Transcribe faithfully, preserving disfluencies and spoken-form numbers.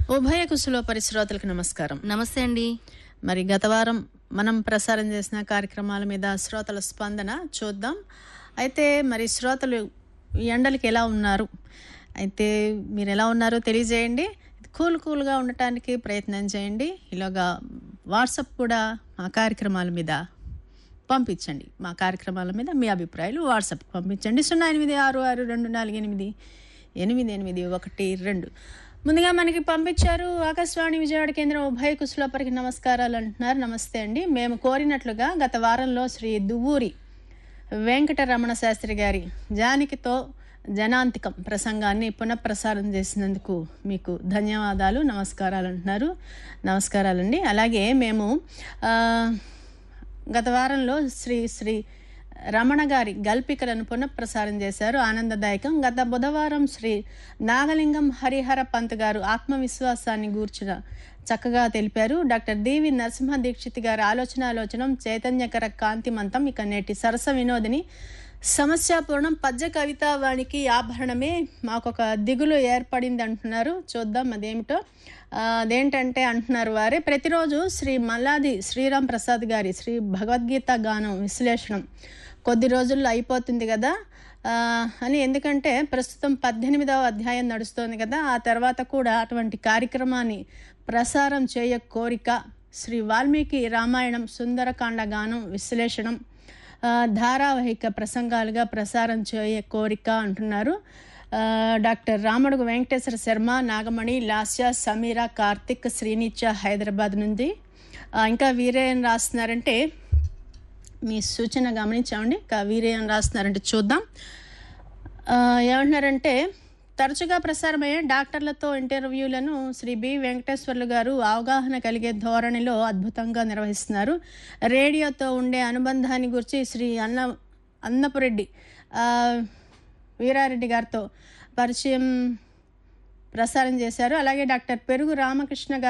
ఉభయ కుశల పరిశ్రోతలకు నమస్కారం. నమస్తే అండి. మరి గత వారం మనం ప్రసారం చేసిన కార్యక్రమాల మీద శ్రోతల స్పందన చూద్దాం. అయితే మరి శ్రోతలు ఈ ఎండలకి ఎలా ఉన్నారు, అయితే మీరు ఎలా ఉన్నారో తెలియజేయండి. కూల్ కూల్గా ఉండటానికి ప్రయత్నం చేయండి. ఇలాగా వాట్సాప్ కూడా మా కార్యక్రమాల మీద పంపించండి. మా కార్యక్రమాల మీద మీ అభిప్రాయాలు వాట్సాప్ పంపించండి. సున్నా ఎనిమిది ఆరు ఆరు రెండు నాలుగు ఎనిమిది ఎనిమిది ఎనిమిది ఒకటి రెండు. ముందుగా మనకి పంపించారు ఆకాశవాణి విజయవాడ కేంద్రం ఉభయ కుశలోపరికి నమస్కారాలు అంటున్నారు. నమస్తే అండి. మేము కోరినట్లుగా గత వారంలో శ్రీ దువ్వూరి వెంకటరమణ శాస్త్రి గారి జానకితో జనాంతికం ప్రసంగాన్ని పునఃప్రసారం చేసినందుకు మీకు ధన్యవాదాలు, నమస్కారాలు అంటున్నారు. నమస్కారాలండి. అలాగే మేము గత వారంలో శ్రీ శ్రీ రమణ గారి గల్పికలను పునఃప్రసారం చేశారు, ఆనందదాయకం. గత బుధవారం శ్రీ నాగలింగం హరిహర పంత్ గారు ఆత్మవిశ్వాసాన్ని గూర్చిన చక్కగా తెలిపారు. డాక్టర్ డివి నరసింహ దీక్షిత్ గారి ఆలోచనాలోచనం చైతన్యకర కాంతిమంతం. ఇక నేటి సరస వినోదిని సమస్యాపూర్ణం పద్య కవితావానికి ఆభరణమే మాకొక దిగులు ఏర్పడింది అంటున్నారు. చూద్దాం అదేమిటో. అదేంటంటే అంటున్నారు వారే, ప్రతిరోజు శ్రీ మల్లాది శ్రీరామ్ ప్రసాద్ గారి శ్రీ భగవద్గీత గానం విశ్లేషణం కొద్ది రోజుల్లో అయిపోతుంది కదా అని. ఎందుకంటే ప్రస్తుతం పద్దెనిమిదవ అధ్యాయం నడుస్తోంది కదా, ఆ తర్వాత కూడా అటువంటి కార్యక్రమాన్ని ప్రసారం చేయ కోరిక. శ్రీ వాల్మీకి రామాయణం సుందరకాండ గానం విశ్లేషణం ధారావాహిక ప్రసంగాలుగా ప్రసారం చేయ కోరిక అంటున్నారు. డాక్టర్ రామడుగు వెంకటేశ్వర శర్మ, నాగమణి, లాస్య, సమీర, కార్తిక్, శ్రీనిత్య హైదరాబాద్ నుండి. ఇంకా వీరే ఏం రాస్తున్నారంటే, మీ సూచన గమనించామండి. ఇంకా వీరే ఏం రాస్తున్నారంటే చూద్దాం. ఏమంటున్నారంటే, తరచుగా ప్రసారమయ్యే డాక్టర్లతో ఇంటర్వ్యూలను శ్రీ బి వెంకటేశ్వర్లు గారు అవగాహన కలిగే ధోరణిలో అద్భుతంగా నిర్వహిస్తున్నారు. రేడియోతో ఉండే అనుబంధాన్ని గురించి శ్రీ అన్న అన్నపురెడ్డి వీరారెడ్డి గారితో పరిచయం ప్రసారం చేశారు. అలాగే డాక్టర్ పెరుగు రామకృష్ణ గారు